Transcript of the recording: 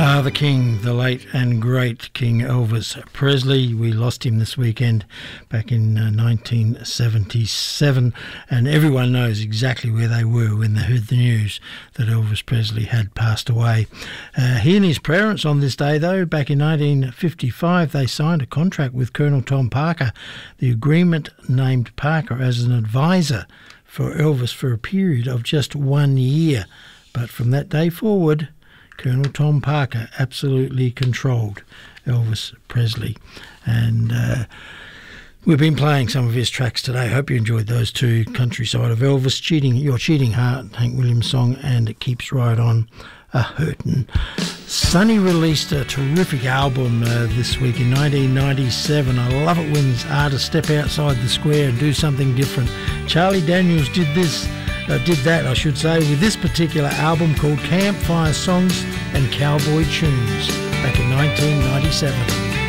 The King, the late and great King Elvis Presley. We lost him this weekend back in 1977, and everyone knows exactly where they were when they heard the news that Elvis Presley had passed away. He and his parents on this day, though, back in 1955, they signed a contract with Colonel Tom Parker. The agreement named Parker as an advisor for Elvis for a period of just 1 year. But from that day forward, Colonel Tom Parker absolutely controlled Elvis Presley. And we've been playing some of his tracks today. Hope you enjoyed those two, Countryside of Elvis, Your Cheating Heart, Hank Williams song, and It Keeps Right On A-Hurtin'. Sonny released a terrific album this week in 1997. I love it when artists step outside the square and do something different. Charlie Daniels did that with this particular album called Campfire Songs and Cowboy Tunes back in 1997.